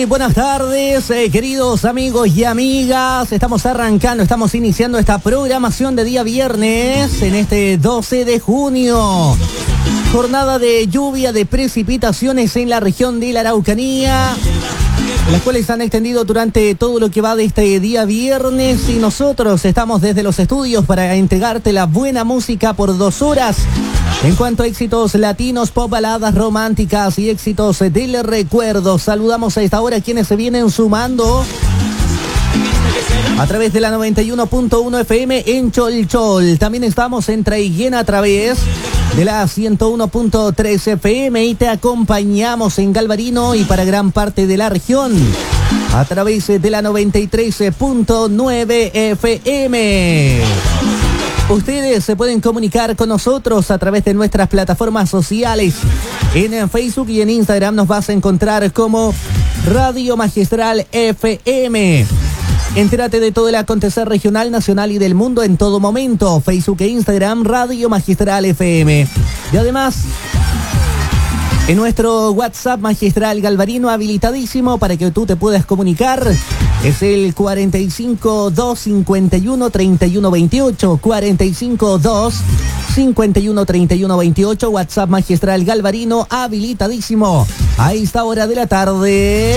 Muy buenas tardes, queridos amigos y amigas. Estamos arrancando, estamos iniciando esta programación de día viernes en este 12 de junio. Jornada de lluvia, de precipitaciones en la región de la Araucanía, las cuales se han extendido durante todo lo que va de este día viernes, y nosotros estamos desde los estudios para entregarte la buena música por 2 horas. En cuanto a éxitos latinos, pop, baladas románticas y éxitos del recuerdo, saludamos a esta hora a quienes se vienen sumando a través de la 91.1 FM en Cholchol. También estamos en Traiguén a través de la 101.3 FM y te acompañamos en Galvarino y para gran parte de la región a través de la 93.9 FM. Ustedes se pueden comunicar con nosotros a través de nuestras plataformas sociales. En Facebook y en Instagram nos vas a encontrar como Radio Magistral FM. Entérate de todo el acontecer regional, nacional y del mundo en todo momento. Facebook e Instagram, Radio Magistral FM. Y además, en nuestro WhatsApp Magistral Galvarino, habilitadísimo para que tú te puedas comunicar. Es el 45 251 31 28. 45 251 31 28. WhatsApp Magistral Galvarino, habilitadísimo a esta hora de la tarde.